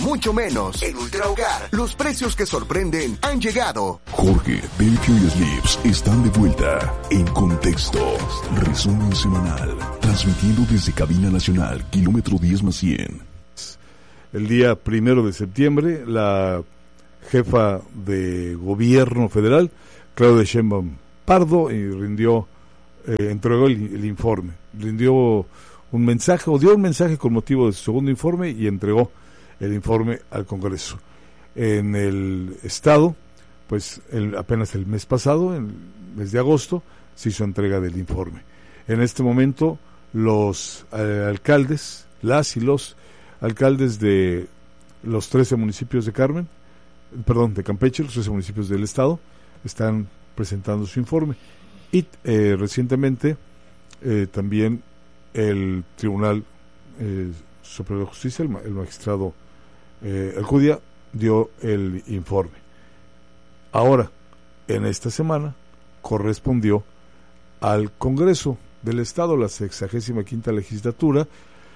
mucho menos. En Ultra Hogar, los precios que sorprenden han llegado. Jorge, Delfio y Slips están de vuelta en Contexto. Resumen semanal. Transmitiendo desde Cabina Nacional, kilómetro 10+100. El día 1 de septiembre, la jefa de gobierno federal, Claudia Sheinbaum Pardo, entregó el informe. Rindió un mensaje, o dio un mensaje con motivo de su segundo informe y entregó el informe al Congreso. En el Estado, pues apenas el mes pasado, en el mes de agosto, se hizo entrega del informe. En este momento, los alcaldes, las y los alcaldes de los 13 municipios de Campeche, los 13 municipios del Estado, están presentando su informe. Y recientemente también el Tribunal Superior de Justicia, el magistrado Alcudia, dio el informe. Ahora, en esta semana, correspondió al Congreso del Estado, la 65ª legislatura.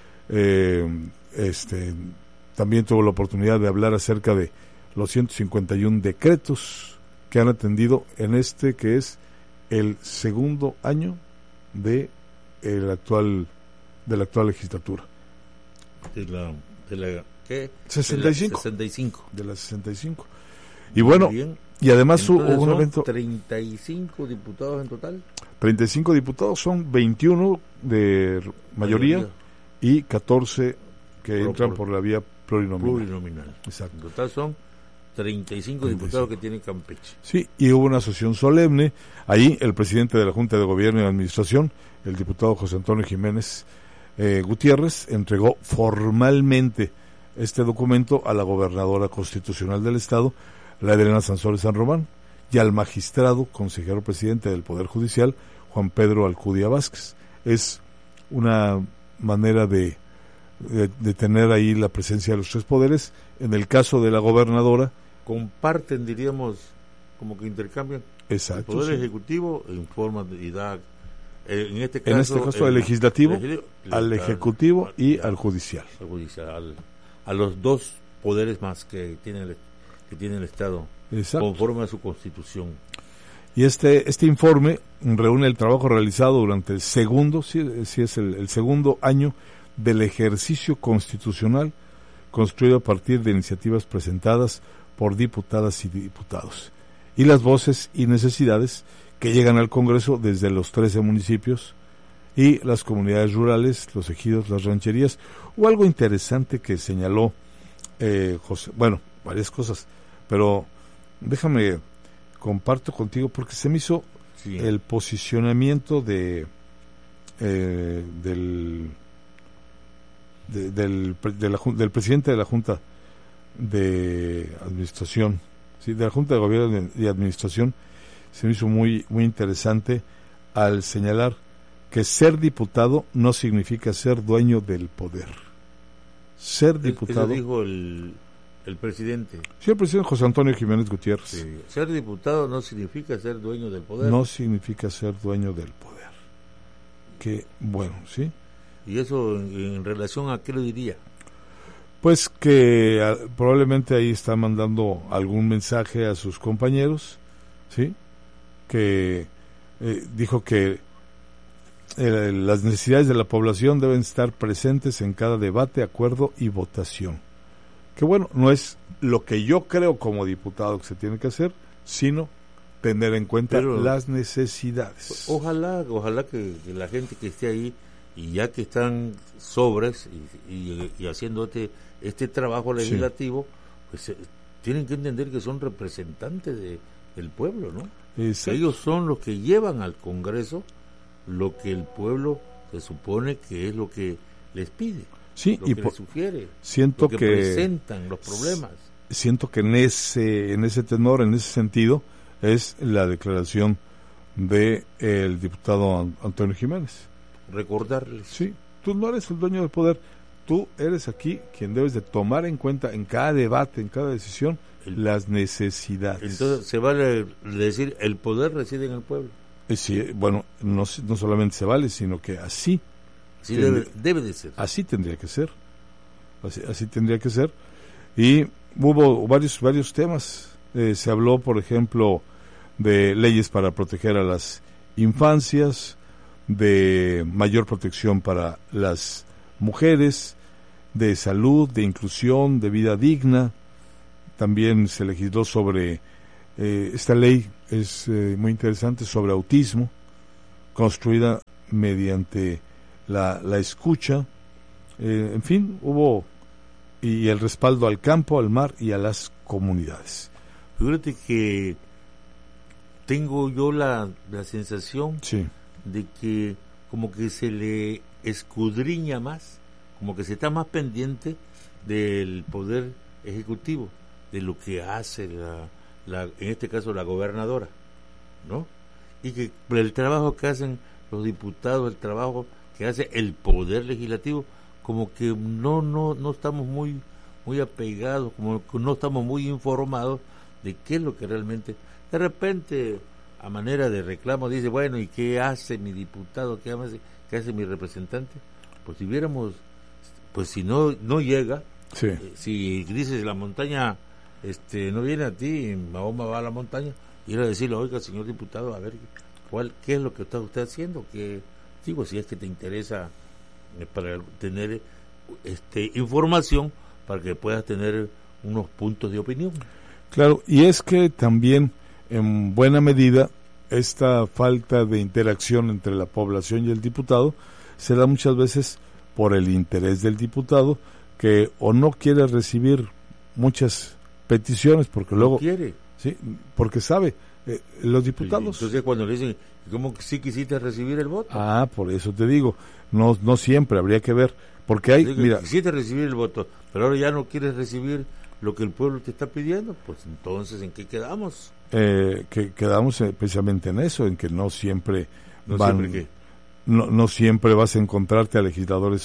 También tuvo la oportunidad de hablar acerca de los 151 decretos que han atendido en que es el segundo año de la actual legislatura. De la ¿qué? 65. De la 65. Y bueno, y además hubo un evento. 35 diputados en total. 35 diputados, son 21 de mayoría y 14 que entran por la vía plurinominal. Exacto. En total son 35 diputados que tiene Campeche. Sí, y hubo una sesión solemne. Ahí el presidente de la Junta de Gobierno y Administración, el diputado José Antonio Jiménez Gutiérrez, entregó formalmente este documento a la gobernadora constitucional del Estado, la Elena Sansores San Román, y al magistrado consejero presidente del Poder Judicial, Juan Pedro Alcudia Vázquez. Es una manera de tener ahí la presencia de los tres poderes. En el caso de la gobernadora, comparten, diríamos, como que intercambian. Exacto. El Poder Ejecutivo informa y da, en este caso al legislativo, al ejecutivo y al judicial. A los dos poderes más que tiene el Estado. Exacto. Conforme a su Constitución. Y este informe reúne el trabajo realizado durante el segundo, el segundo año del ejercicio constitucional, construido a partir de iniciativas presentadas por diputadas y diputados, y las voces y necesidades que llegan al Congreso desde los 13 municipios y las comunidades rurales, los ejidos, las rancherías. Hubo algo interesante que señaló José, varias cosas, pero déjame comparto contigo porque se me hizo el posicionamiento del presidente de la Junta de Administración, de la Junta de Gobierno y Administración. Se me hizo muy muy interesante al señalar que ser diputado no significa ser dueño del poder. Ser diputado. Eso dijo el presidente. Sí, el presidente José Antonio Jiménez Gutiérrez. Sí. Ser diputado no significa ser dueño del poder. No significa ser dueño del poder. Que bueno, ¿sí? ¿Y eso en relación a qué lo diría? Pues que probablemente ahí está mandando algún mensaje a sus compañeros, ¿sí? Que dijo que las necesidades de la población deben estar presentes en cada debate, acuerdo y votación. Que bueno, no es lo que yo creo como diputado que se tiene que hacer, sino tener en cuenta las necesidades. Ojalá que la gente que esté ahí, y ya que están sobres y haciendo este trabajo legislativo, pues tienen que entender que son representantes del pueblo, ¿no? Ellos son los que llevan al Congreso lo que el pueblo se supone que es lo que les pide, lo que les sugiere, lo que presentan los problemas. Siento que en ese tenor, en ese sentido, es la declaración de el diputado Antonio Jiménez. Recordarles. Sí, tú no eres el dueño del poder, tú eres aquí quien debes de tomar en cuenta en cada debate, en cada decisión, las necesidades. Entonces se vale decir el poder reside en el pueblo. Sí, bueno, no solamente se vale, sino que así debe de ser. Así tendría que ser. Así tendría que ser. Y hubo varios temas. Se habló, por ejemplo, de leyes para proteger a las infancias, de mayor protección para las mujeres, de salud, de inclusión, de vida digna. También se legisló sobre, esta ley es muy interesante, sobre autismo, construida mediante la escucha. En fin, hubo y el respaldo al campo, al mar y a las comunidades. Fíjate que tengo yo la sensación Sí. de que como que se le escudriña más, como que se está más pendiente del poder ejecutivo, de lo que hace en este caso la gobernadora, ¿no? Y que el trabajo que hacen los diputados, el trabajo que hace el poder legislativo, como que no estamos muy apegados, como que no estamos muy informados de qué es lo que realmente, de repente, a manera de reclamo, dice, bueno, ¿y qué hace mi diputado? ¿Qué hace mi representante? Pues si viéramos, pues si no llega, Sí. Si dices la montaña no viene a ti, Mahoma va a la montaña, ir a decirle, oiga, señor diputado, a ver, ¿qué es lo que está usted haciendo? Que digo, si es que te interesa para tener información, para que puedas tener unos puntos de opinión. Claro, y es que también, en buena medida, esta falta de interacción entre la población y el diputado se da muchas veces por el interés del diputado, que o no quiere recibir muchas peticiones, porque luego... No quiere. Sí, porque sabe, los diputados... Entonces cuando le dicen, ¿cómo que sí quisiste recibir el voto? Ah, por eso te digo, no siempre, habría que ver, porque hay... Mira, quisiste recibir el voto, pero ahora ya no quieres recibir lo que el pueblo te está pidiendo, pues entonces, ¿en qué quedamos? Que quedamos precisamente en eso, en que no siempre ¿No van... siempre qué? No siempre vas a encontrarte a legisladores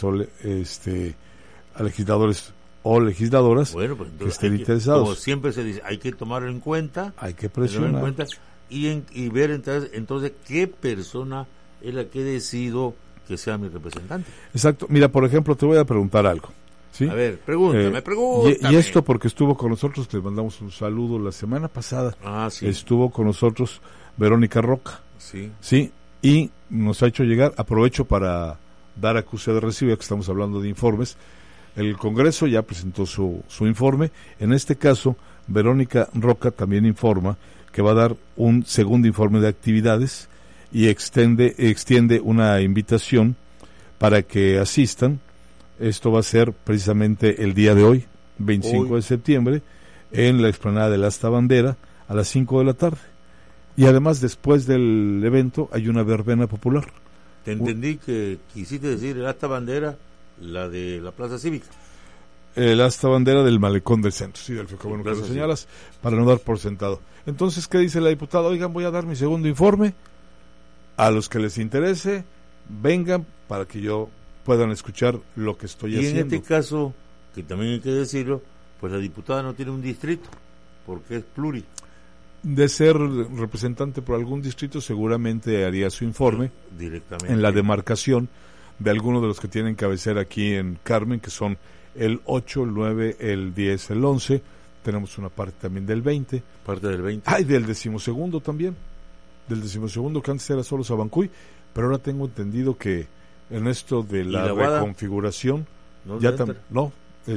o legisladoras Bueno, pues, que estén interesados. Como siempre se dice, hay que tomarlo en cuenta, Hay que presionar. y ver entonces qué persona es la que decido que sea mi representante. Exacto. Mira, por ejemplo, te voy a preguntar algo. ¿Sí? A ver, pregúntame. Y esto porque estuvo con nosotros, le mandamos un saludo la semana pasada. Ah, sí. Estuvo con nosotros Verónica Roca. Sí. Sí, y nos ha hecho llegar, aprovecho para dar acuse de recibo, ya que estamos hablando de informes. El Congreso ya presentó su informe. En este caso, Verónica Roca también informa que va a dar un segundo informe de actividades y extiende una invitación para que asistan. Esto va a ser precisamente el día de hoy, 25 de septiembre, en la explanada del Asta Bandera, a las 5 de la tarde. Y además, después del evento, hay una verbena popular. Te entendí que quisiste decir el Asta Bandera, la de la Plaza Cívica. El Asta Bandera del Malecón del Centro, sí, Delfio, qué bueno que lo Plaza señalas, para no dar por sentado. Entonces, ¿qué dice la diputada? Oigan, voy a dar mi segundo informe. A los que les interese, vengan para que puedan escuchar lo que estoy haciendo. Y en este caso, que también hay que decirlo, pues la diputada no tiene un distrito, porque es pluri. De ser representante por algún distrito, seguramente haría su informe Directamente. en la demarcación de algunos de los que tienen cabecera aquí en Carmen, que son el 8, el 9, el 10, el 11. Tenemos una parte también del 20. Parte del 20. Ay, del 12º también. Del 12º, que antes era solo Sabancuy, pero ahora tengo entendido que en esto de la reconfiguración ¿No ya no?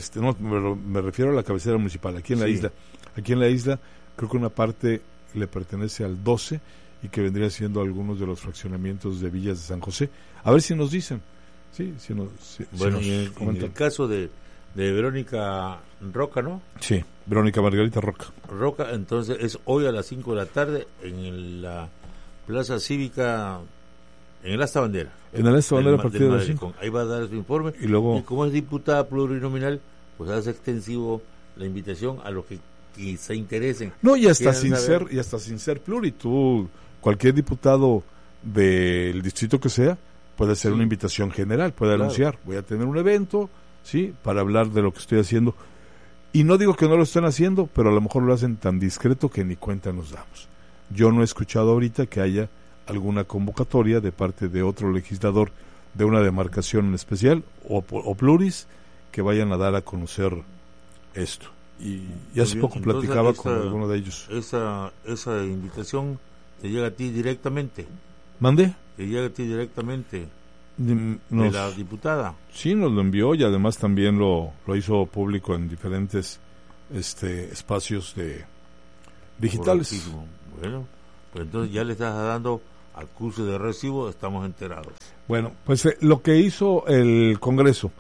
me refiero a la cabecera municipal aquí en la isla. Aquí en la isla creo que una parte le pertenece al 12 y que vendría siendo algunos de los fraccionamientos de Villas de San José. A ver si nos dicen. Sí, bueno, si y en el caso de Verónica Roca, ¿no? Sí, Verónica Margarita Roca. Roca, entonces es hoy a las 5 de la tarde en la Plaza Cívica, en el Asta Bandera. En el Asta Bandera a partir de las 5. Ahí va a dar su informe. Y luego, como es diputada plurinominal, pues hace extensivo la invitación a los que se interesen. No, y hasta sin ser pluri, cualquier diputado del distrito que sea, puede hacer una invitación general, puede anunciar, voy a tener un evento, sí, para hablar de lo que estoy haciendo. Y no digo que no lo estén haciendo, pero a lo mejor lo hacen tan discreto que ni cuenta nos damos. Yo no he escuchado ahorita que haya alguna convocatoria de parte de otro legislador de una demarcación en especial o pluris que vayan a dar a conocer esto. y hace poco platicaba con alguno de ellos. Esa invitación te llega a ti directamente. ¿Mande? Te llega a ti directamente de la diputada. Sí, nos lo envió y además también lo hizo público en diferentes espacios digitales. Correctísimo. Bueno, pues entonces ya le estás dando acuse de recibo, estamos enterados. Bueno, pues lo que hizo el Congreso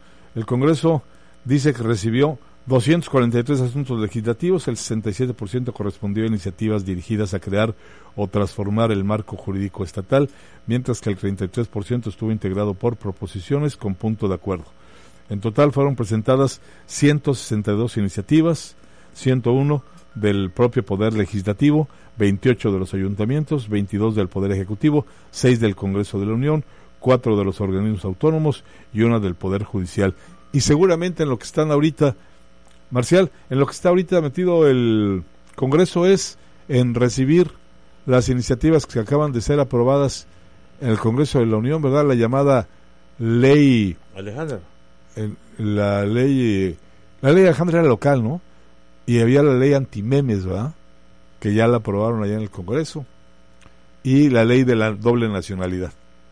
dice que recibió 243 asuntos legislativos, el 67% correspondió a iniciativas dirigidas a crear o transformar el marco jurídico estatal, mientras que el 33% estuvo integrado por proposiciones con punto de acuerdo. En total fueron presentadas 162 iniciativas, 101 del propio Poder Legislativo, 28 de los ayuntamientos, 22 del Poder Ejecutivo, 6 del Congreso de la Unión, 4 de los organismos autónomos y 1 del Poder Judicial. Y seguramente en lo que están ahorita, Marcial, en lo que está ahorita metido el Congreso es en recibir las iniciativas que acaban de ser aprobadas en el Congreso de la Unión, ¿verdad? La llamada ley... Alejandra. La ley Alejandra era local, ¿no? Y había la ley antimemes, ¿verdad? Que ya la aprobaron allá en el Congreso. Y la ley de la doble nacionalidad.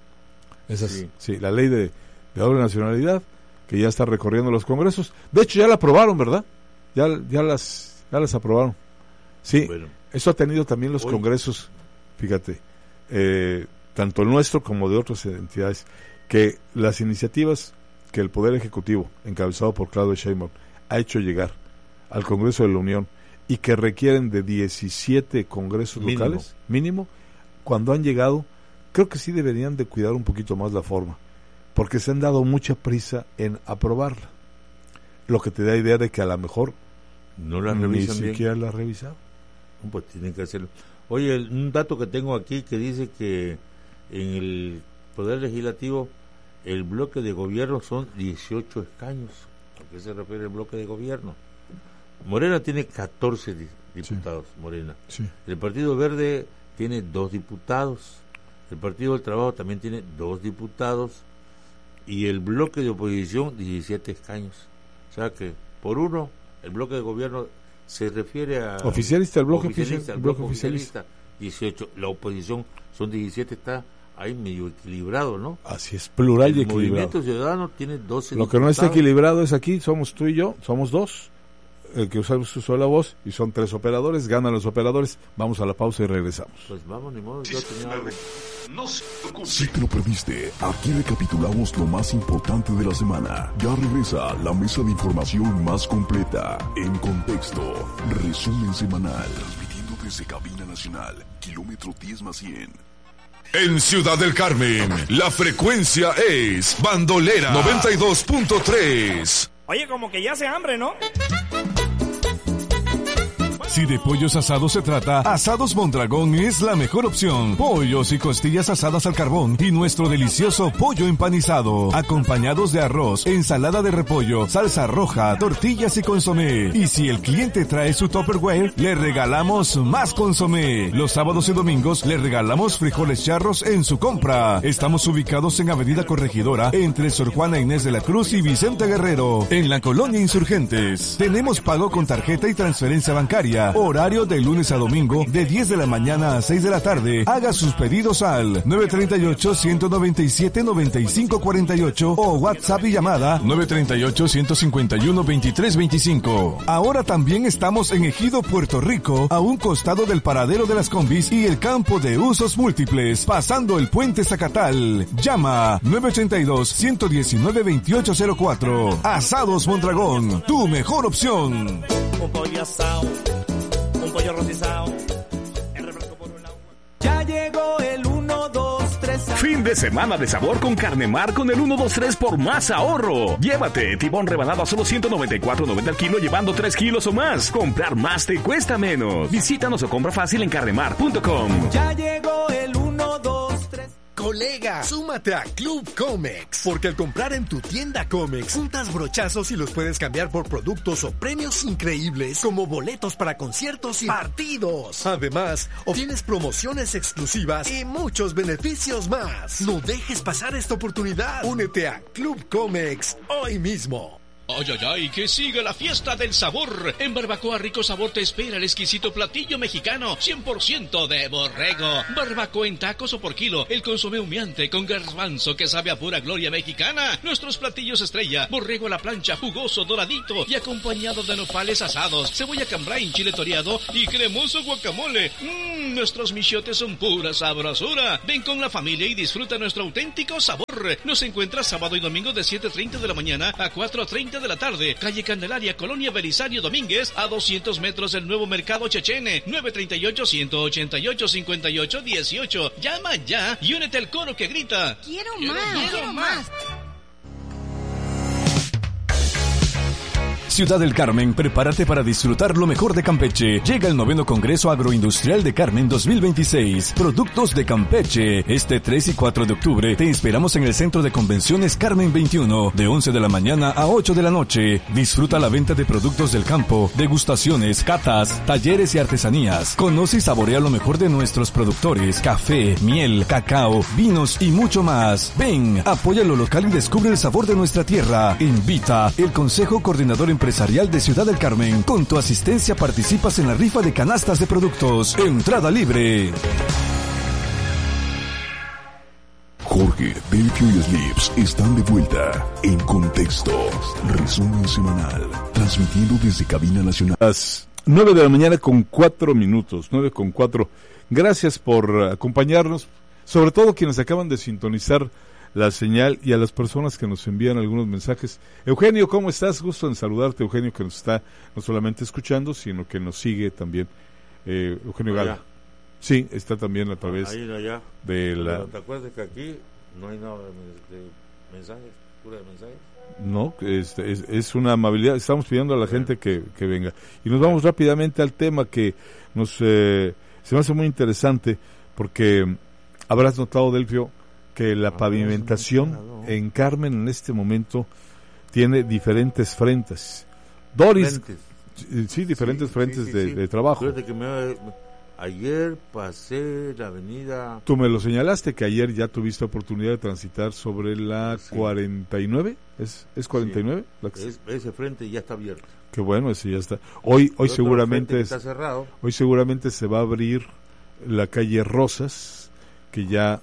Sí, la ley de doble nacionalidad, que ya está recorriendo los congresos. De hecho, ya la aprobaron, ¿verdad? Ya las aprobaron. Sí, bueno, eso ha tenido también los congresos, fíjate, tanto el nuestro como de otras entidades, que las iniciativas que el Poder Ejecutivo, encabezado por Claudia Sheinbaum, ha hecho llegar al Congreso de la Unión y que requieren de 17 congresos locales, mínimo, cuando han llegado, creo que sí deberían de cuidar un poquito más la forma, porque se han dado mucha prisa en aprobarla, lo que te da idea de que a lo mejor no la revisan ni siquiera la han revisado. Pues tienen que hacerlo. Oye, un dato que tengo aquí que dice que en el Poder Legislativo el bloque de gobierno son 18 escaños. ¿A qué se refiere el bloque de gobierno? Morena tiene 14 diputados, sí. Morena. Sí. El Partido Verde tiene 2 diputados. El Partido del Trabajo también tiene 2 diputados. Y el bloque de oposición, 17 escaños. O sea que, por uno, el bloque de gobierno se refiere a... Oficialista, el bloque oficialista, 18. La oposición son 17, está ahí medio equilibrado, ¿no? Así es, plural y equilibrado. El Movimiento Ciudadano tiene 12 Lo que no está equilibrado es aquí, somos tú y yo, somos 2. El que usó la voz y son 3 operadores, ganan los operadores. Vamos a la pausa y regresamos. Pues vamos, ni modo, yo tenía algo. Si te lo perdiste, aquí recapitulamos lo más importante de la semana. Ya regresa la mesa de información más completa, En Contexto, resumen semanal, transmitiendo desde Cabina Nacional, kilómetro 10+100. En Ciudad del Carmen, la frecuencia es Bandolera 92.3. Oye, como que ya hace hambre, ¿no? Si de pollos asados se trata, Asados Mondragón es la mejor opción. Pollos y costillas asadas al carbón y nuestro delicioso pollo empanizado, acompañados de arroz, ensalada de repollo, salsa roja, tortillas y consomé. Y si el cliente trae su Tupperware, le regalamos más consomé. Los sábados y domingos le regalamos frijoles charros en su compra. Estamos ubicados en Avenida Corregidora, entre Sor Juana Inés de la Cruz y Vicente Guerrero, en la Colonia Insurgentes. Tenemos pago con tarjeta y transferencia bancaria. Horario de lunes a domingo, de 10 de la mañana a 6 de la tarde. Haga sus pedidos al 938-197-9548 o WhatsApp y llamada 938-151-2325. Ahora también estamos en Ejido, Puerto Rico, a un costado del paradero de las combis y el campo de usos múltiples, pasando el puente Zacatal. Llama 932-119-2804. Asados Mondragón, tu mejor opción. Un pollo asado, un pollo rostizado, el refresco por un lado. Ya llegó el 1, 2, 3. Fin de semana de sabor con Carne Mar con el 1, 2, 3 por más ahorro. Llévate tibón rebanado a solo $194.90 al kilo llevando 3 kilos o más. Comprar más te cuesta menos. Visítanos o compra fácil en carnemar.com. Ya llegó el 1, 2, 3. Colega, súmate a Club Comex, porque al comprar en tu tienda Comex, juntas brochazos y los puedes cambiar por productos o premios increíbles, como boletos para conciertos y partidos. Además, obtienes promociones exclusivas y muchos beneficios más. No dejes pasar esta oportunidad. Únete a Club Comex hoy mismo. Ay, ay, ay, que siga la fiesta del sabor. En Barbacoa Rico Sabor te espera el exquisito platillo mexicano 100% de borrego. Barbacoa en tacos o por kilo, el consomé humeante con garbanzo que sabe a pura gloria mexicana. Nuestros platillos estrella, borrego a la plancha, jugoso, doradito y acompañado de nopales asados, cebolla cambray, chile toreado y cremoso guacamole. Nuestros michiotes son pura sabrosura. Ven con la familia y disfruta nuestro auténtico sabor. Nos encuentras sábado y domingo de 7:30 de la mañana a 4:30 de la tarde. Calle Candelaria, Colonia Belisario Domínguez, a 200 metros del Nuevo Mercado Chechene. 938-188-5818. Llama ya y únete al coro que grita: ¡Quiero más! Ciudad del Carmen, prepárate para disfrutar lo mejor de Campeche. Llega el 9º Congreso Agroindustrial de Carmen 2026. Productos de Campeche. Este 3 y 4 de octubre te esperamos en el Centro de Convenciones Carmen 21, de 11 de la mañana a 8 de la noche. Disfruta la venta de productos del campo, degustaciones, catas, talleres y artesanías. Conoce y saborea lo mejor de nuestros productores: café, miel, cacao, vinos y mucho más. Ven, apoya lo local y descubre el sabor de nuestra tierra. Invita el Consejo Coordinador Empresarial de Ciudad del Carmen. Con tu asistencia participas en la rifa de canastas de productos. Entrada libre. Jorge, Delfio y Slips están de vuelta en Contexto. Resumen semanal. Transmitiendo desde Cabina Nacional. Las 9 de la mañana con 4 minutos. 9:04. Gracias por acompañarnos. Sobre todo quienes acaban de sintonizar la señal y a las personas que nos envían algunos mensajes. Eugenio, ¿cómo estás? Gusto en saludarte, Eugenio, que nos está no solamente escuchando, sino que nos sigue también. Eugenio Gala. Sí, está también a través de la... ¿Te acuerdas que aquí no hay nada de mensajes? ¿Pura de mensajes? No, es una amabilidad. Estamos pidiendo a la gente que venga. Y nos vamos rápidamente al tema que se me hace muy interesante, porque habrás notado, Delfio, que la pavimentación en Carmen en este momento tiene diferentes frentes. Doris, diferentes frentes de trabajo. Fíjate que ayer pasé la avenida... Tú me lo señalaste, que ayer ya tuviste oportunidad de transitar sobre la 49, ¿es 49? Ese frente ya está abierto. Qué bueno, ese ya está. Hoy seguramente está cerrado. Hoy seguramente se va a abrir la calle Rosas, que ya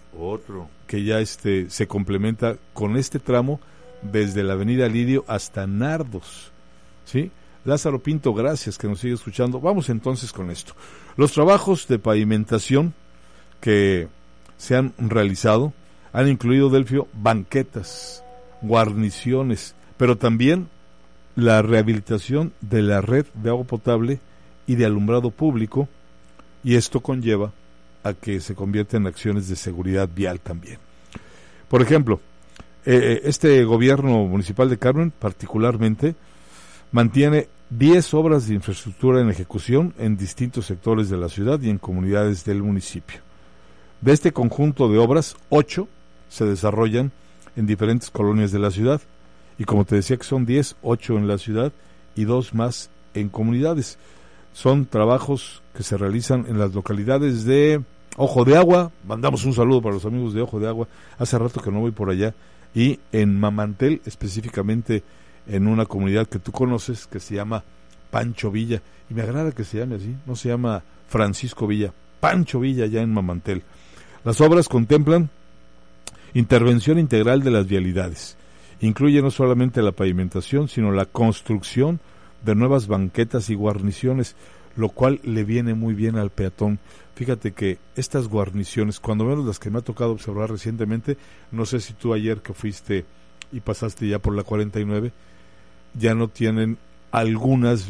se complementa con este tramo desde la avenida Lidio hasta Nardos, ¿sí? Lázaro Pinto, gracias, que nos sigue escuchando. Vamos entonces con esto. Los trabajos de pavimentación que se han realizado han incluido, Delfio, banquetas, guarniciones, pero también la rehabilitación de la red de agua potable y de alumbrado público, y esto conlleva a que se convierta en acciones de seguridad vial también. Por ejemplo, este gobierno municipal de Carmen particularmente mantiene 10 obras de infraestructura en ejecución en distintos sectores de la ciudad y en comunidades del municipio. De este conjunto de obras, 8 se desarrollan en diferentes colonias de la ciudad, y como te decía que son 10, 8 en la ciudad y 2 más en comunidades. Son trabajos que se realizan en las localidades de Ojo de Agua. Mandamos un saludo para los amigos de Ojo de Agua. Hace rato que no voy por allá. Y en Mamantel, específicamente en una comunidad que tú conoces, que se llama Pancho Villa. Y me agrada que se llame así. No se llama Francisco Villa. Pancho Villa, ya en Mamantel. Las obras contemplan intervención integral de las vialidades. Incluye no solamente la pavimentación, sino la construcción de nuevas banquetas y guarniciones, lo cual le viene muy bien al peatón. Fíjate que estas guarniciones, cuando menos las que me ha tocado observar recientemente, no sé si tú ayer que fuiste y pasaste ya por la 49, ya no tienen, algunas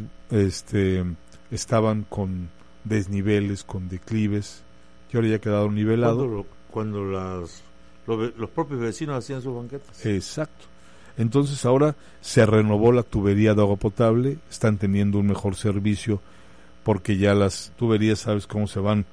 estaban con desniveles, con declives, y ahora ya ha quedado nivelado. Cuando los propios vecinos hacían sus banquetas. Exacto. Entonces ahora se renovó la tubería de agua potable, están teniendo un mejor servicio, porque ya las tuberías, ¿sabes cómo se van?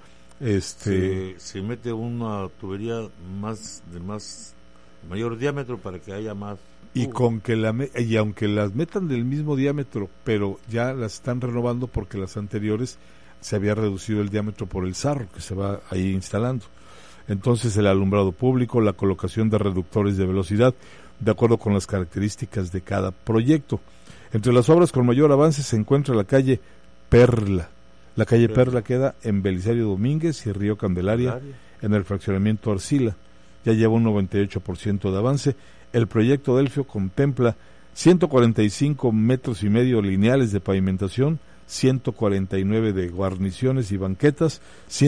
Se mete una tubería de mayor diámetro para que haya más. Y y aunque las metan del mismo diámetro, pero ya las están renovando porque las anteriores se había reducido el diámetro por el sarro que se va ahí instalando. Entonces el alumbrado público, la colocación de reductores de velocidad, de acuerdo con las características de cada proyecto. Entre las obras con mayor avance se encuentra la calle Perla. La calle Perla queda en Belisario Domínguez y Río Candelaria, en el fraccionamiento Arcila. Ya lleva un 98% de avance. El proyecto Delfio contempla 145 metros y medio lineales de pavimentación, 149 de guarniciones y banquetas,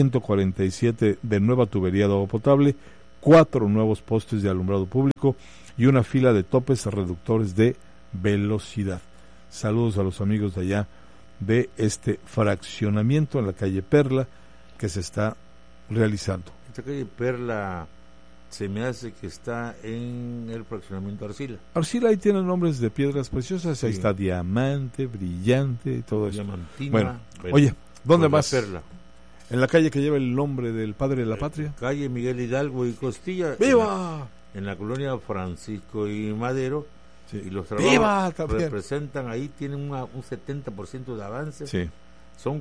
147 de nueva tubería de agua potable, 4 nuevos postes de alumbrado público y una fila de topes reductores de velocidad. Saludos a los amigos de allá de este fraccionamiento en la calle Perla que se está realizando. Esta calle Perla se me hace que está en el fraccionamiento Arcila. Arcila ahí tiene nombres de piedras preciosas, sí. Ahí está Diamante, Brillante y todo eso. Diamantina. Bueno, oye, ¿dónde más? Perla. En la calle que lleva el nombre del padre de la patria. Calle Miguel Hidalgo y Costilla. ¡Viva! En la colonia Francisco y Madero. Sí. Y los ¡Viva! trabajos representan ahí, tienen un 70% de avance. Sí. Son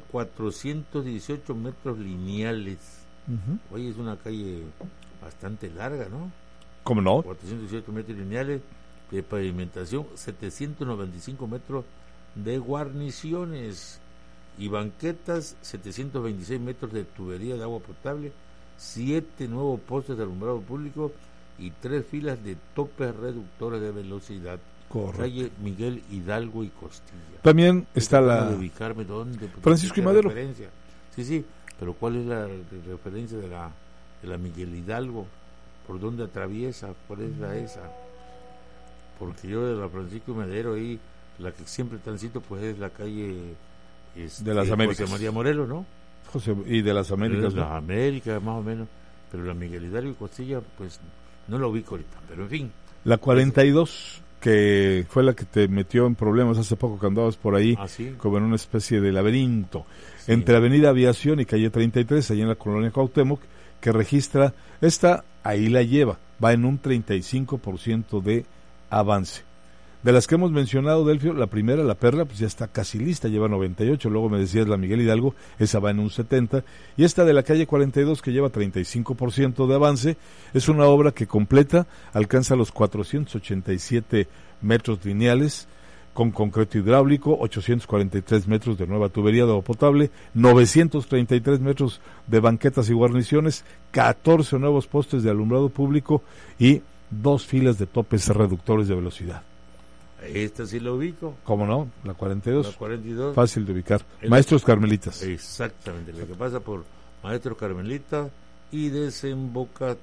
418 metros lineales. Oye, es una calle bastante larga, ¿no? ¿Cómo no? 418 metros lineales de pavimentación, 795 metros de guarniciones y banquetas, 726 metros de tubería de agua potable, 7 nuevos postes de alumbrado público y 3 filas de topes reductores de velocidad. Correcto. Calle Miguel Hidalgo y Costilla. También está la... De ubicarme dónde. Francisco y Madero. Referencia? Sí, pero ¿cuál es la referencia de la Miguel Hidalgo? ¿Por dónde atraviesa? ¿Cuál es la esa? Porque yo de la Francisco y Madero ahí, la que siempre transito pues es la calle de las Américas. José María Morelos, ¿no? Y de las Américas. De las Américas, más o menos. Pero la Miguel Hidalgo y Costilla, pues no la ubico ahorita, pero en fin. La 42, que fue la que te metió en problemas hace poco que andabas por ahí, ¿sí? Como en una especie de laberinto, sí. Entre Avenida Aviación y calle 33, allí en la colonia Cuauhtémoc, que registra, ahí la lleva, va en un 35% de avance. De las que hemos mencionado, Delfio, la primera, la Perla, pues ya está casi lista, lleva 98, luego me decías la Miguel Hidalgo, esa va en un 70, y esta de la calle 42, que lleva 35% de avance, es una obra que completa, alcanza los 487 metros lineales, con concreto hidráulico, 843 metros de nueva tubería de agua potable, 933 metros de banquetas y guarniciones, 14 nuevos postes de alumbrado público y 2 filas de topes reductores de velocidad. Esta sí la ubico. ¿Cómo no? La 42. La 42. Fácil de ubicar. Maestros Carmelitas. Exactamente, lo que pasa por Maestros Carmelitas y desemboca,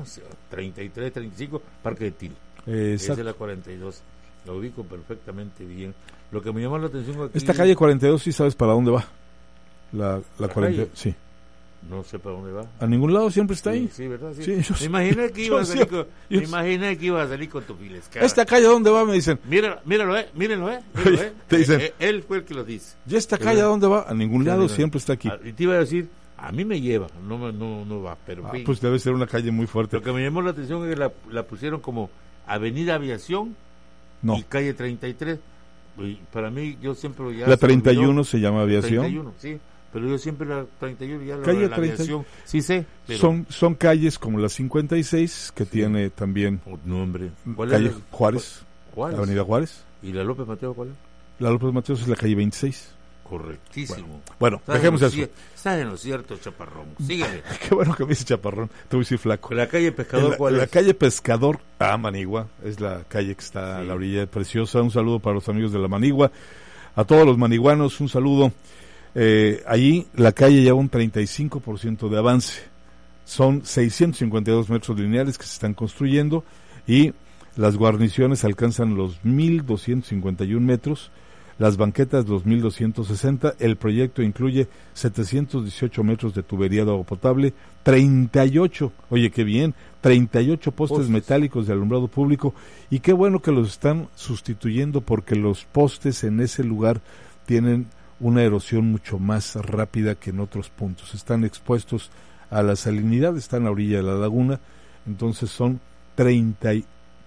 33, 35, Parque de Til. Esa es la 42. La ubico perfectamente bien. Lo que me llama la atención aquí... Esta calle 42, ¿sí sabes para dónde va? La 42, sí. No sé para dónde va. A ningún lado siempre está ahí. Sí, ¿verdad? Sí. Me imaginé que iba a salir con tu filescara. ¿Esta calle dónde va? Me dicen. Mírenlo. Te dicen. Él fue el que lo dice. ¿Y esta calle dónde va? A ningún lado, siempre está aquí. Y te iba a decir, a mí me lleva, no va, pero... pues debe ser una calle muy fuerte. Lo que me llamó la atención es que la pusieron como Avenida Aviación y calle 33. Y para mí, yo siempre... La 31 se llama Aviación. 31, sí. Pero yo siempre la 31 ya calle la aviación, sí sé. Pero... Son calles como la 56, que tiene también... nombre. ¿Cuál calle es? Juárez. Avenida Juárez. ¿Y la López Mateos cuál es? La López Mateos es la calle 26. Correctísimo. Bueno, dejemos eso. Estás en lo cierto, Chaparrón. Síguele. Qué bueno que me dice Chaparrón. Te voy a decir flaco. ¿La calle Pescador cuál es? La calle Pescador, Manigua. Es la calle que está a la orilla preciosa. Un saludo para los amigos de la Manigua. A todos los maniguanos, un saludo. Allí la calle lleva un 35% de avance. Son 652 metros lineales que se están construyendo y las guarniciones alcanzan los 1.251 metros, las banquetas los 1.260. El proyecto incluye 718 metros de tubería de agua potable, 38, oye qué bien, 38 postes metálicos de alumbrado público, y qué bueno que los están sustituyendo porque los postes en ese lugar tienen una erosión mucho más rápida que en otros puntos. Están expuestos a la salinidad, están a la orilla de la laguna, entonces son 38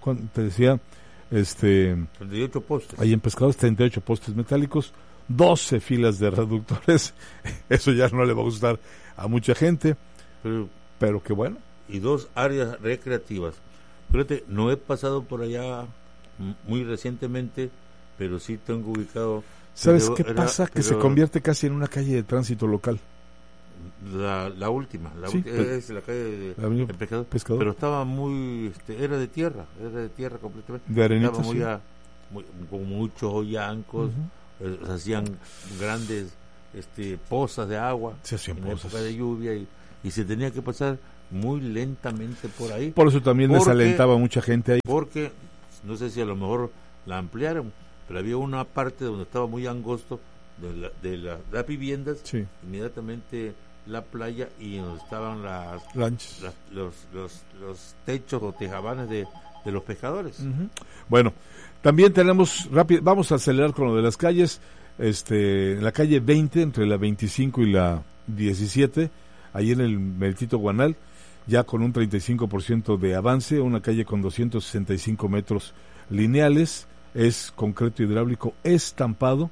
postes. Ahí en Pescadores, 38 postes metálicos, 12 filas de reductores. Eso ya no le va a gustar a mucha gente, pero qué bueno. Y 2 áreas recreativas. Fíjate, no he pasado por allá muy recientemente, pero sí tengo ubicado. ¿Sabes qué pasa? Que se convierte casi en una calle de tránsito local. La última Sí, es la calle de Pescador, pero estaba muy, era de tierra completamente. De arenita, estaba con muchos hoyancos, hacían grandes pozas de agua en época de lluvia y se tenía que pasar muy lentamente por ahí. Por eso también desalentaba mucha gente ahí. Porque, no sé si a lo mejor la ampliaron, pero había una parte donde estaba muy angosto de las viviendas, inmediatamente la playa y donde estaban los techos o tejabanes de los pescadores. Bueno, también tenemos vamos a acelerar con lo de las calles. La calle 20 entre la 25 y la 17, ahí en el Meltito Guanal, ya con un 35% de avance, una calle con 265 metros lineales, es concreto hidráulico estampado,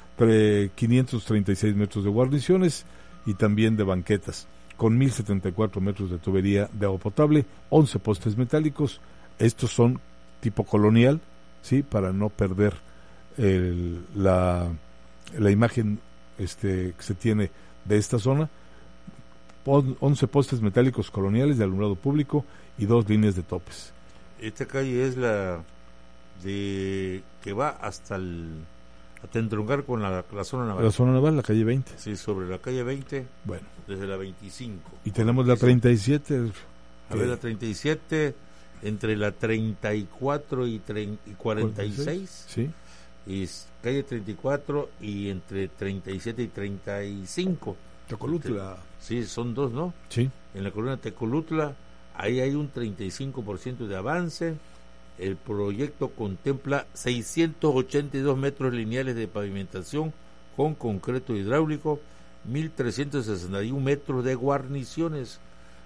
536 metros de guarniciones y también de banquetas, con 1074 metros de tubería de agua potable, 11 postes metálicos. Estos son tipo colonial, ¿sí? Para no perder la imagen que se tiene de esta zona. 11 postes metálicos coloniales de alumbrado público y 2 líneas de topes. Esta calle es la de que va hasta entroncar con la zona naval. La zona naval, la calle 20. Sí, sobre la calle 20. Bueno. Desde la 25. Y tenemos la 37. A ver, la 37, entre la 34 y 46. Sí. Y calle 34 y entre 37 y 35. Tecolutla. Sí, son dos, ¿no? Sí. En la columna Tecolutla, ahí hay un 35% de avance. El proyecto contempla 682 metros lineales de pavimentación con concreto hidráulico, 1.361 metros de guarniciones,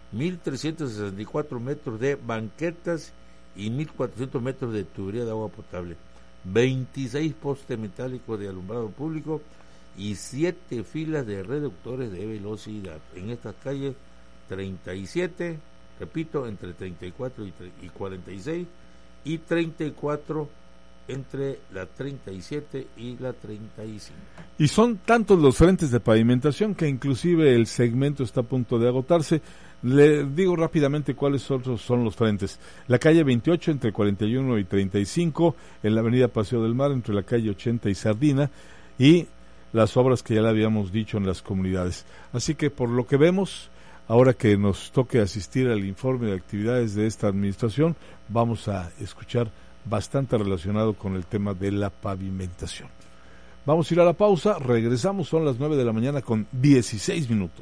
1.364 metros de banquetas y 1.400 metros de tubería de agua potable, 26 postes metálicos de alumbrado público y 7 filas de reductores de velocidad. En estas calles 37, repito, entre 34 y 46, y 34 entre la 37 y la 35. Y son tantos los frentes de pavimentación que inclusive el segmento está a punto de agotarse. Le digo rápidamente cuáles otros son los frentes. La calle 28 entre 41 y 35, en la avenida Paseo del Mar entre la calle 80 y Sardina, y las obras que ya le habíamos dicho en las comunidades. Así que por lo que vemos, ahora que nos toque asistir al informe de actividades de esta administración, vamos a escuchar bastante relacionado con el tema de la pavimentación. Vamos a ir a la pausa, regresamos, son las 9 de la mañana con 16 minutos.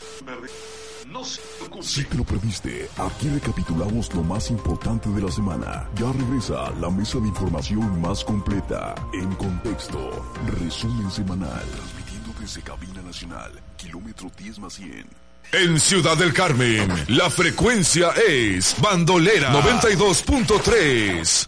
Si te lo perdiste, aquí recapitulamos lo más importante de la semana. Ya regresa la mesa de información más completa, en contexto, resumen semanal, transmitiendo desde Cabina Nacional, kilómetro 10+100. En Ciudad del Carmen, la frecuencia es Bandolera 92.3.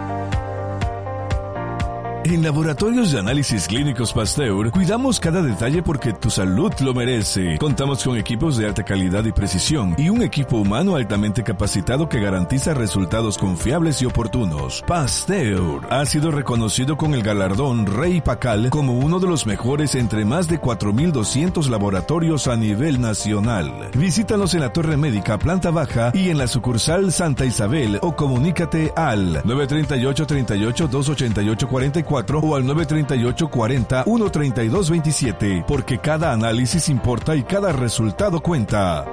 En Laboratorios de Análisis Clínicos Pasteur, cuidamos cada detalle porque tu salud lo merece. Contamos con equipos de alta calidad y precisión y un equipo humano altamente capacitado que garantiza resultados confiables y oportunos. Pasteur ha sido reconocido con el galardón Rey Pacal como uno de los mejores entre más de 4.200 laboratorios a nivel nacional. Visítanos en la Torre Médica, planta baja, y en la sucursal Santa Isabel, o comunícate al 938-38-288-44 o al 938-40-132-27, porque cada análisis importa y cada resultado cuenta.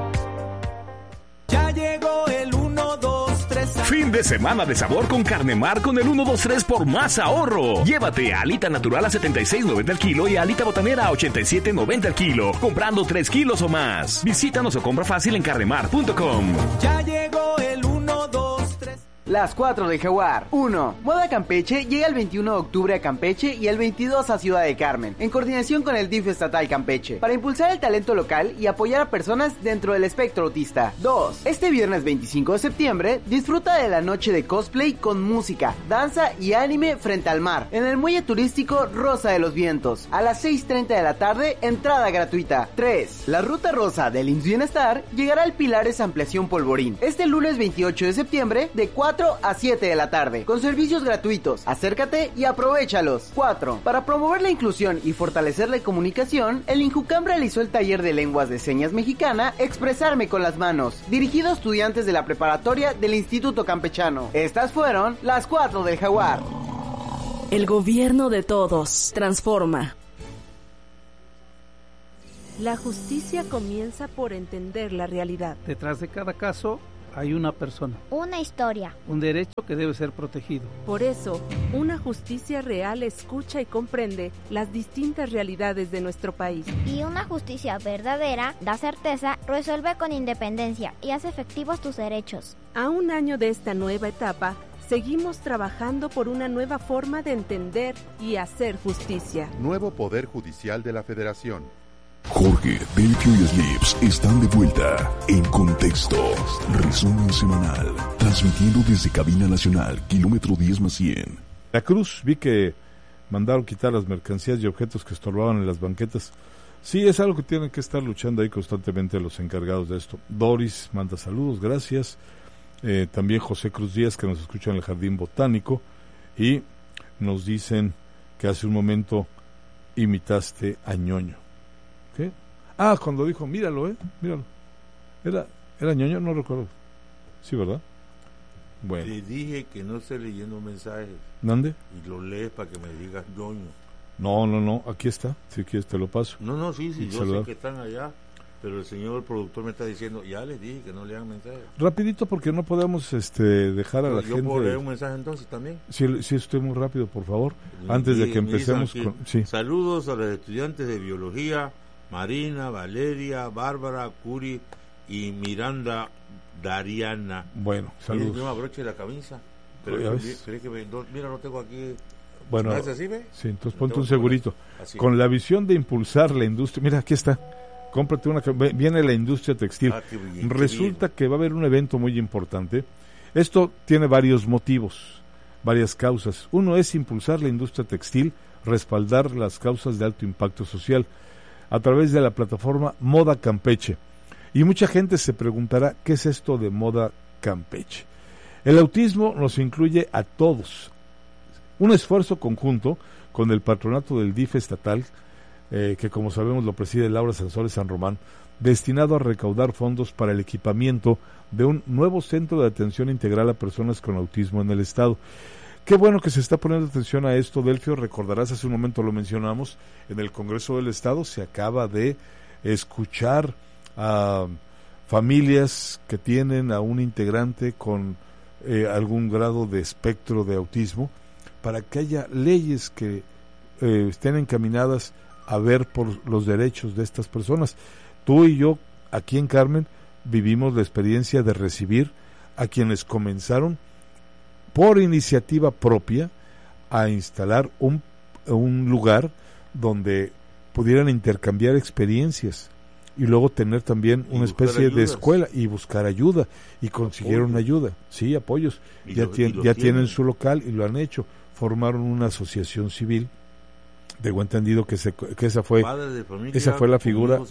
Ya llegó el 1, 2, 3. Fin de semana de sabor con Carne Mar con el 1, 2, 3 por más ahorro. Llévate alita natural a 76.90 al kilo y alita botanera a 87.90 al kilo, comprando 3 kilos o más. Visítanos o compra fácil en carnemar.com. Ya llegó el 1, 2, 3. Las 4 del Jaguar. 1. Moda Campeche llega el 21 de octubre a Campeche y el 22 a Ciudad de Carmen, en coordinación con el DIF estatal Campeche, para impulsar el talento local y apoyar a personas dentro del espectro autista. 2. Este viernes 25 de septiembre, disfruta de la noche de cosplay con música, danza y anime frente al mar, en el muelle turístico Rosa de los Vientos, a las 6:30 de la tarde, entrada gratuita. 3. La ruta rosa del IMSS Bienestar llegará al Pilares Ampliación Polvorín, este lunes 28 de septiembre, de 4 a 7 de la tarde, con servicios gratuitos. Acércate y aprovéchalos. 4. Para promover la inclusión y fortalecer la comunicación, el INJUCAM realizó el taller de lenguas de señas mexicana Expresarme con las manos, dirigido a estudiantes de la preparatoria del Instituto Campechano. Estas fueron las 4 del Jaguar. El gobierno de todos transforma. La justicia comienza por entender la realidad. Detrás de cada caso hay una persona. Una historia. Un derecho que debe ser protegido. Por eso, una justicia real escucha y comprende las distintas realidades de nuestro país. Y una justicia verdadera da certeza, resuelve con independencia y hace efectivos tus derechos. A un año de esta nueva etapa, seguimos trabajando por una nueva forma de entender y hacer justicia. Nuevo Poder Judicial de la Federación. Jorge, Delfio y Slips están de vuelta en Contexto. Resumen semanal. Transmitiendo desde Cabina Nacional, kilómetro 10+100. La Cruz, vi que mandaron quitar las mercancías y objetos que estorbaban en las banquetas. Sí, es algo que tienen que estar luchando ahí constantemente los encargados de esto. Doris manda saludos, gracias. También José Cruz Díaz, que nos escucha en el Jardín Botánico. Y nos dicen que hace un momento imitaste a Ñoño. ¿Qué? Ah, cuando dijo, míralo, míralo. ¿Era Ñoño? No recuerdo. Sí, ¿verdad? Bueno. Te dije que no esté leyendo mensajes. ¿Dónde? Y lo lees para que me digas Ñoño. No, aquí está. Si quieres te lo paso. No, sí, yo sé que están allá. Pero el señor productor me está diciendo, ya les dije que no lean mensajes. Rapidito, porque no podemos dejar a la gente... ¿Yo puedo leer un mensaje entonces también? Sí, usted muy rápido, por favor. Antes de que empecemos con... Sí. Saludos a los estudiantes de biología, Marina, Valeria, Bárbara, Curi y Miranda Dariana. Bueno, saludos. Yo me abroche la camisa. Pero mira, no tengo aquí... Bueno, así, ¿ve? Sí, entonces ponte un segurito. Con la visión de impulsar la industria... Mira, aquí está. Cómprate una, viene la industria textil. Resulta que va a haber un evento muy importante. Esto tiene varios motivos, varias causas. Uno es impulsar la industria textil, respaldar las causas de alto impacto social a través de la plataforma Moda Campeche. Y mucha gente se preguntará, ¿qué es esto de Moda Campeche? El autismo nos incluye a todos. Un esfuerzo conjunto con el patronato del DIF estatal, que como sabemos lo preside Laura Sansores San Román, destinado a recaudar fondos para el equipamiento de un nuevo centro de atención integral a personas con autismo en el estado. Qué bueno que se está poniendo atención a esto, Delfio. Recordarás, hace un momento lo mencionamos, en el Congreso del Estado se acaba de escuchar a familias que tienen a un integrante con algún grado de espectro de autismo, para que haya leyes que estén encaminadas a ver por los derechos de estas personas. Tú y yo, aquí en Carmen, vivimos la experiencia de recibir a quienes comenzaron por iniciativa propia a instalar un lugar donde pudieran intercambiar experiencias y luego tener también una especie de escuela y buscar ayuda, y consiguieron ayuda, sí, apoyos, ya tienen su local y lo han hecho, formaron una asociación civil. Tengo entendido que esa fue la figura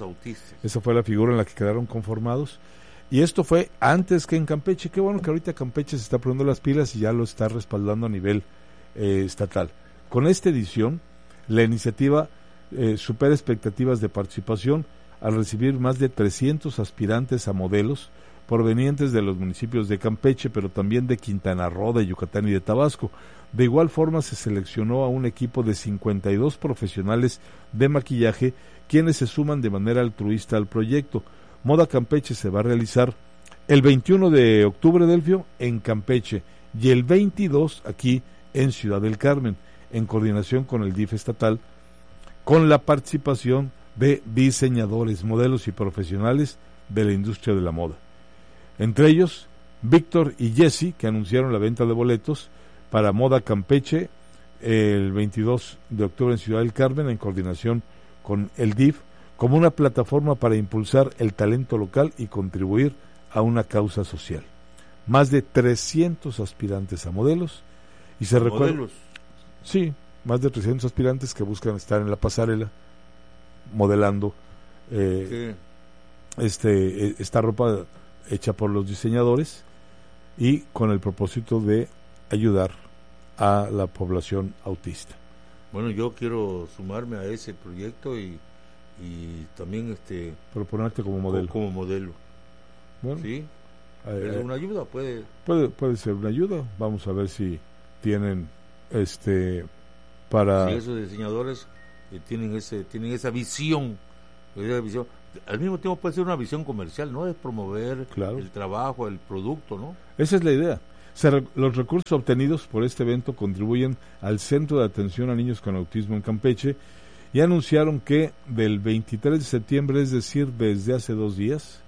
en la que quedaron conformados, y esto fue antes que en Campeche. Qué bueno que ahorita Campeche se está poniendo las pilas y ya lo está respaldando a nivel estatal. Con esta edición, la iniciativa supera expectativas de participación al recibir más de 300 aspirantes a modelos provenientes de los municipios de Campeche, pero también de Quintana Roo, de Yucatán y de Tabasco. De igual forma se seleccionó a un equipo de 52 profesionales de maquillaje, quienes se suman de manera altruista al proyecto. Moda Campeche se va a realizar el 21 de octubre, Delfio, en Campeche, y el 22 aquí en Ciudad del Carmen, en coordinación con el DIF estatal, con la participación de diseñadores, modelos y profesionales de la industria de la moda. Entre ellos, Víctor y Jesse, que anunciaron la venta de boletos para Moda Campeche el 22 de octubre en Ciudad del Carmen, en coordinación con el DIF, como una plataforma para impulsar el talento local y contribuir a una causa social. Más de 300 aspirantes a modelos, y se recuerda... ¿Modelos? Sí, más de 300 aspirantes que buscan estar en la pasarela modelando esta ropa hecha por los diseñadores y con el propósito de ayudar a la población autista. Bueno, yo quiero sumarme a ese proyecto y también proponerte como modelo. Como modelo. Bueno, sí. ¿Es una ayuda? Puede ser una ayuda. Vamos a ver si tienen para... Si esos diseñadores tienen esa visión. Al mismo tiempo puede ser una visión comercial, ¿no? Es promover el trabajo, el producto, ¿no? Esa es la idea. Los recursos obtenidos por este evento contribuyen al Centro de Atención a Niños con Autismo en Campeche, y anunciaron que del 23 de septiembre, es decir, desde hace 2 días,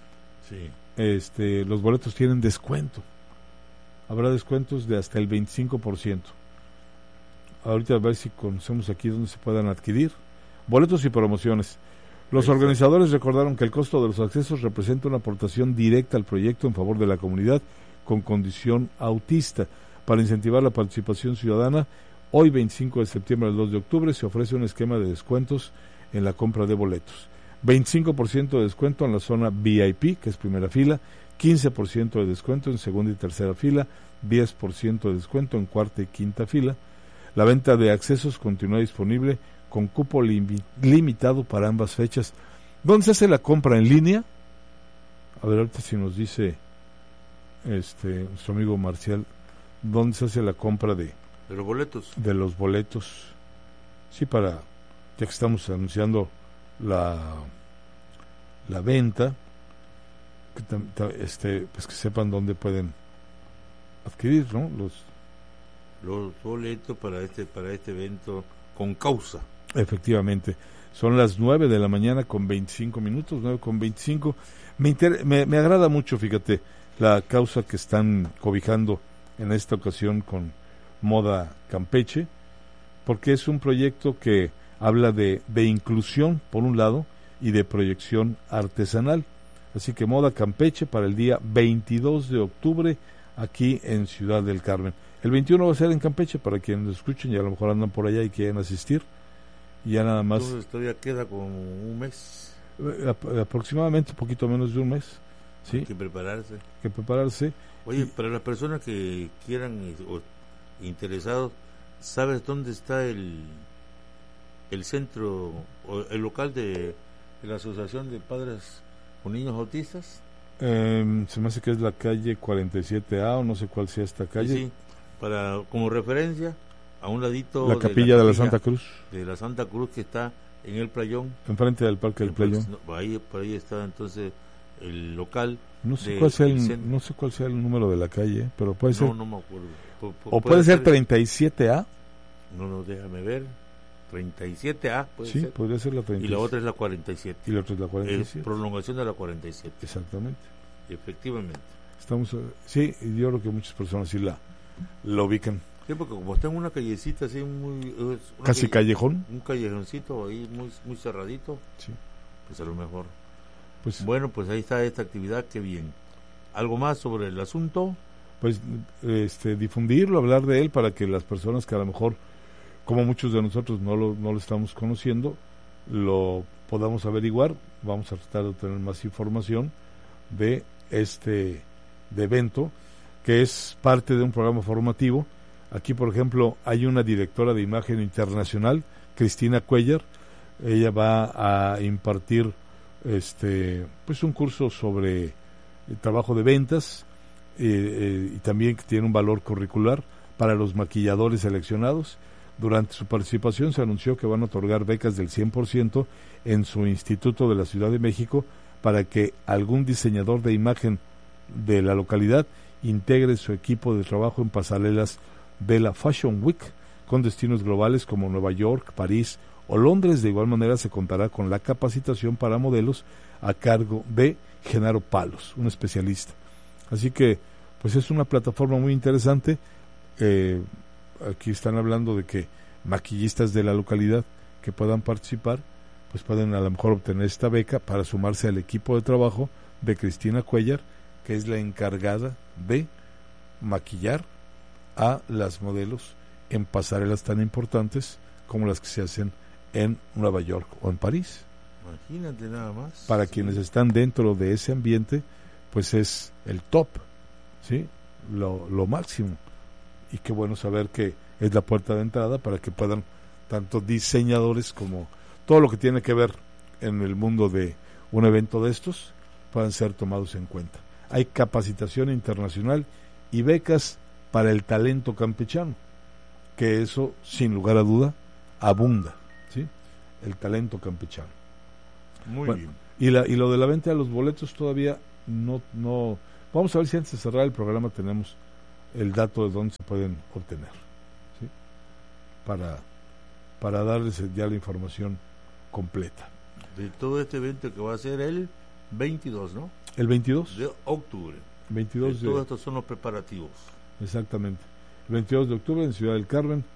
los boletos tienen descuento. Habrá descuentos de hasta el 25%. Ahorita a ver si conocemos aquí donde se puedan adquirir. Boletos y promociones. Los organizadores recordaron que el costo de los accesos representa una aportación directa al proyecto en favor de la comunidad con condición autista. Para incentivar la participación ciudadana, hoy 25 de septiembre al 2 de octubre se ofrece un esquema de descuentos en la compra de boletos. 25% de descuento en la zona VIP, que es primera fila, 15% de descuento en segunda y tercera fila, 10% de descuento en cuarta y quinta fila. La venta de accesos continúa disponible con cupo limitado para ambas fechas. ¿Dónde se hace la compra? ¿En línea? A ver, ahorita si nos dice su amigo Marcial, ¿dónde se hace la compra de los boletos? De los boletos. Sí, ya que estamos anunciando la venta, pues que sepan dónde pueden adquirir, ¿no? Los boletos para este evento con causa. Efectivamente, son las 9 de la mañana con 25 minutos, 9:25. Me agrada mucho, fíjate, la causa que están cobijando en esta ocasión con Moda Campeche, porque es un proyecto que habla de inclusión, por un lado, y de proyección artesanal. Así que Moda Campeche para el día 22 de octubre aquí en Ciudad del Carmen. El 21 va a ser en Campeche, para quienes lo escuchen y a lo mejor andan por allá y quieren asistir. Y ya nada más. Entonces todavía queda como un mes. Aproximadamente, un poquito menos de un mes. ¿Sí? Hay que prepararse. Oye, para las personas que quieran o interesados, ¿sabes dónde está el centro o el local de la Asociación de Padres con Niños Autistas? Se me hace que es la calle 47A o no sé cuál sea esta calle. Sí, como referencia, a un ladito la capilla de la Santa Cruz. De la Santa Cruz, que está en el Playón. Enfrente del Parque del Playón. Por ahí está entonces el local. No sé cuál sea el número de la calle, pero puede ser. No me acuerdo. O puede ser 37A. No, déjame ver. 37A puede ser. Sí, podría ser la 37. Y la otra es la 47. Y la otra es la 47. Es prolongación de la 47. Exactamente. Efectivamente. Sí, y yo creo que muchas personas sí la ubican. Sí, porque como está en una callecita así casi callejón. Un callejoncito ahí muy cerradito. Sí. Pues a lo mejor. Bueno, pues ahí está esta actividad, qué bien. ¿Algo más sobre el asunto? Pues difundirlo, hablar de él para que las personas que a lo mejor, como muchos de nosotros no lo estamos conociendo, lo podamos averiguar. Vamos a tratar de obtener más información de este evento, que es parte de un programa formativo. Aquí, por ejemplo, hay una directora de imagen internacional, Cristina Cuellar. Ella va a impartir un curso sobre el trabajo de ventas y también que tiene un valor curricular para los maquilladores seleccionados. Durante su participación se anunció que van a otorgar becas del 100% en su instituto de la Ciudad de México para que algún diseñador de imagen de la localidad integre su equipo de trabajo en pasarelas de la Fashion Week con destinos globales como Nueva York, París o Londres. De igual manera se contará con la capacitación para modelos a cargo de Genaro Palos, un especialista. Así que, pues es una plataforma muy interesante. Aquí están hablando de que maquillistas de la localidad que puedan participar, pues pueden a lo mejor obtener esta beca para sumarse al equipo de trabajo de Cristina Cuellar, que es la encargada de maquillar a las modelos en pasarelas tan importantes como las que se hacen en Nueva York o en París. Imagínate nada más. Para quienes están dentro de ese ambiente, pues es el top, ¿sí? Lo máximo. Y qué bueno saber que es la puerta de entrada para que puedan tanto diseñadores como todo lo que tiene que ver en el mundo de un evento de estos puedan ser tomados en cuenta. Hay capacitación internacional y becas para el talento campechano, que eso sin lugar a duda abunda, ¿sí? El talento campechano. Muy bueno, bien. Y lo de la venta de los boletos todavía no vamos a ver si antes de cerrar el programa tenemos el dato de dónde se pueden obtener, ¿sí? Para darles ya la información completa. De todo este evento que va a ser el 22, ¿no? El 22 de octubre. 22 todos estos son los preparativos. Exactamente. El 22 de octubre en Ciudad del Carmen.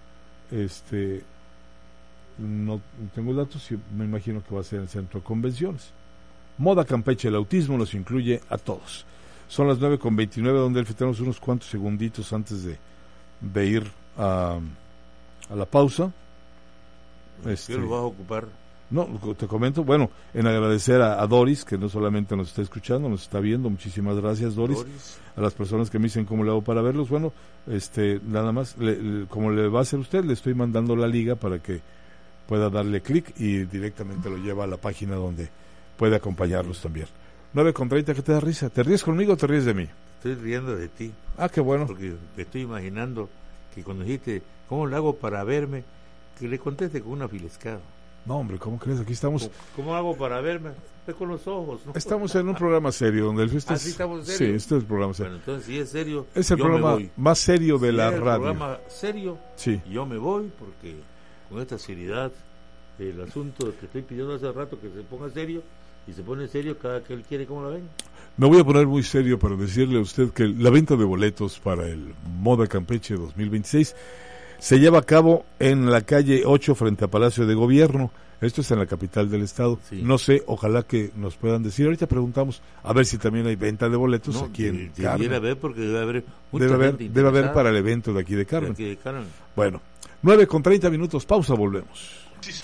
No tengo datos, me imagino que va a ser en el centro de convenciones. Moda Campeche, el autismo los incluye a todos. Son las 9:29, donde tenemos unos cuantos segunditos antes de ir a la pausa. ¿Qué lo vas a ocupar? No, te comento, bueno, en agradecer a Doris, que no solamente nos está escuchando, nos está viendo. Muchísimas gracias, Doris. A las personas que me dicen cómo le hago para verlos. Bueno, nada más, como le va a hacer usted, le estoy mandando la liga para que pueda darle clic y directamente lo lleva a la página donde puede acompañarlos también. 9:30, ¿qué te da risa? ¿Te ríes conmigo o te ríes de mí? Estoy riendo de ti. Ah, qué bueno. Porque te estoy imaginando que cuando dijiste, ¿cómo lo hago para verme? Que le conteste con una filescada. No, hombre, ¿cómo crees? Aquí estamos... ¿Cómo hago para verme? Ve con los ojos, ¿no? Estamos en un programa serio, donde el ¿Sí estamos serio? Sí, este es el programa serio. Bueno, entonces, si es serio, es el programa más serio de la radio. Es el programa serio, sí. Yo me voy, porque con esta seriedad, el asunto que estoy pidiendo hace rato, que se ponga serio, y se pone serio cada que él quiere, ¿cómo la ven? Me voy a poner muy serio para decirle a usted que la venta de boletos para el Moda Campeche 2026 se lleva a cabo en la calle 8 frente a Palacio de Gobierno. Esto es en la capital del estado. Sí. No sé, ojalá que nos puedan decir. Ahorita preguntamos a ver si también hay venta de boletos aquí en Carmen. Debería haber, porque debe haber mucha gente debe haber para el evento de aquí de Carmen. De aquí de Carmen. Bueno, 9:30, pausa, volvemos.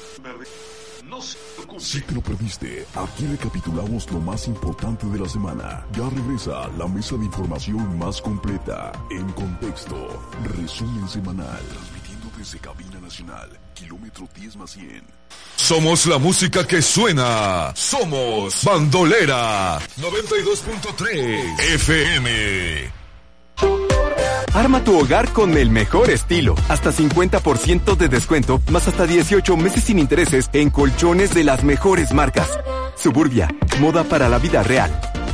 Si te lo perdiste, aquí recapitulamos lo más importante de la semana. Ya regresa la mesa de información más completa. En contexto, resumen semanal. Transmitiendo desde Cabina Nacional, kilómetro 10+100. Somos la música que suena. Somos Bandolera 92.3 FM. Arma tu hogar con el mejor estilo. Hasta 50% de descuento, más hasta 18 meses sin intereses en colchones de las mejores marcas. Suburbia, moda para la vida real.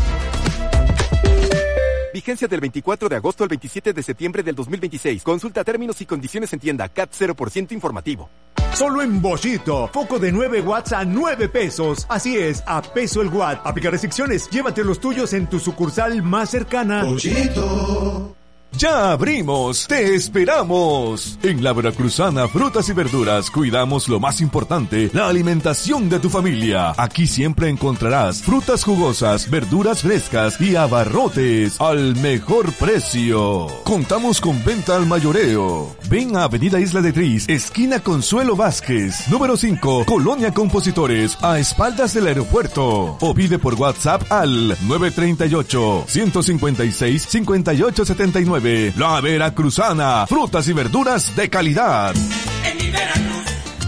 Vigencia del 24 de agosto al 27 de septiembre del 2026. Consulta términos y condiciones en tienda. CAT 0% informativo. Solo en Boschito. Foco de 9 watts a 9 pesos. Así es, a peso el watt. Aplica restricciones. Llévate los tuyos en tu sucursal más cercana. Boschito. ¡Ya abrimos! ¡Te esperamos! En la Veracruzana Frutas y Verduras cuidamos lo más importante, la alimentación de tu familia. Aquí siempre encontrarás frutas jugosas, verduras frescas y abarrotes al mejor precio. Contamos con venta al mayoreo. Ven a Avenida Isla de Tris, esquina Consuelo Vázquez, número 5, Colonia Compositores, a espaldas del aeropuerto. O pide por WhatsApp al 938-156-5879. La Veracruzana, frutas y verduras de calidad. En mi Veracruz.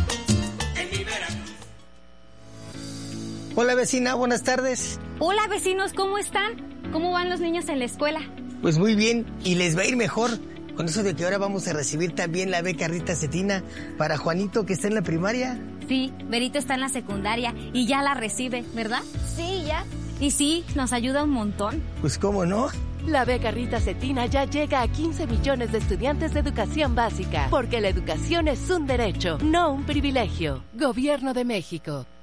Hola vecina, buenas tardes. Hola vecinos, ¿cómo están? ¿Cómo van los niños en la escuela? Pues muy bien, y les va a ir mejor. Con eso de que ahora vamos a recibir también la beca Rita Cetina para Juanito, que está en la primaria. Sí, Berito está en la secundaria y ya la recibe, ¿verdad? Sí, ya. Y sí, nos ayuda un montón. Pues cómo no. La beca Rita Cetina ya llega a 15 millones de estudiantes de educación básica, porque la educación es un derecho, no un privilegio. Gobierno de México.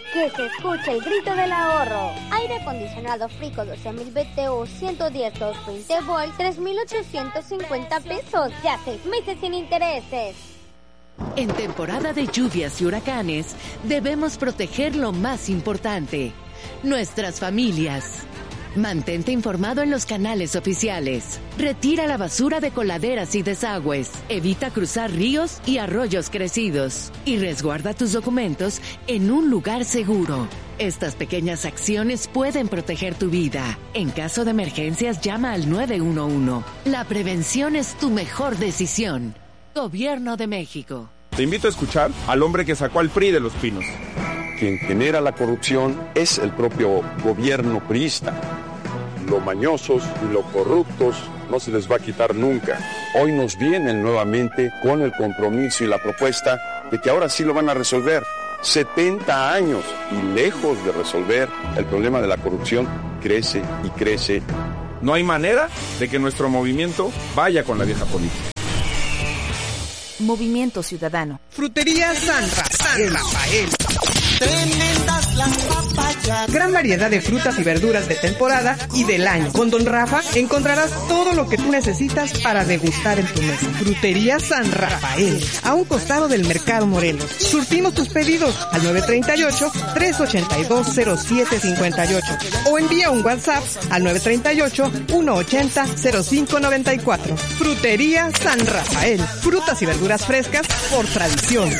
Que se escuche el grito del ahorro. Aire acondicionado Frico 12.000 BTU 110 220 volt 3.850 pesos. Ya 6 meses sin intereses. En temporada de lluvias y huracanes, debemos proteger lo más importante, nuestras familias. Mantente informado en los canales oficiales. Retira la basura de coladeras y desagües. Evita cruzar ríos y arroyos crecidos. Y resguarda tus documentos en un lugar seguro. Estas pequeñas acciones pueden proteger tu vida. En caso de emergencias, llama al 911. La prevención es tu mejor decisión. Gobierno de México. Te invito a escuchar al hombre que sacó al PRI de los pinos. Quien genera la corrupción es el propio gobierno priista. Lo mañosos y lo corruptos no se les va a quitar nunca. Hoy nos vienen nuevamente con el compromiso y la propuesta de que ahora sí lo van a resolver. 70 años y lejos de resolver el problema de la corrupción, crece y crece. No hay manera de que nuestro movimiento vaya con la vieja política. Movimiento Ciudadano. Frutería San Rafael. Tremendas las papayas. Gran variedad de frutas y verduras de temporada y del año. Con Don Rafa encontrarás todo lo que tú necesitas para degustar en tu mesa. Frutería San Rafael, a un costado del Mercado Morelos. Surtimos tus pedidos al 938-382-0758 o envía un WhatsApp al 938-180-0594. Frutería San Rafael, frutas y verduras frescas por tradición.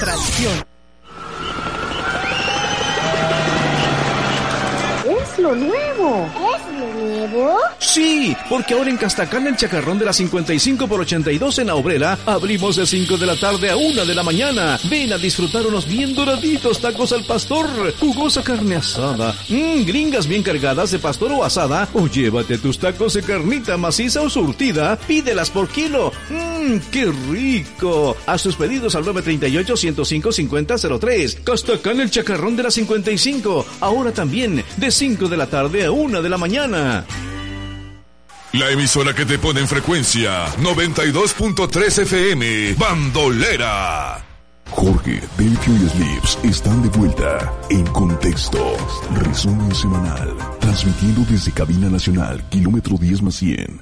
¡Es lo nuevo! ¿Es lo nuevo? Sí, porque ahora en Castacán el chacarrón de la 55 por 82 en la Obrera abrimos de 5 de la tarde a 1 de la mañana. Ven a disfrutar unos bien doraditos tacos al pastor, jugosa carne asada, gringas bien cargadas de pastor o asada, o llévate tus tacos de carnita maciza o surtida, pídelas por kilo. ¡Qué rico! Haz tus pedidos al 938-105-5003. Castacán el chacarrón de la 55, ahora también de 5 de la tarde a 1 de la mañana. La emisora que te pone en frecuencia 92.3 FM, Bandolera. Jorge, Delfio y Slips están de vuelta en Contexto. Resumen semanal, transmitiendo desde Cabina Nacional, kilómetro 10+100.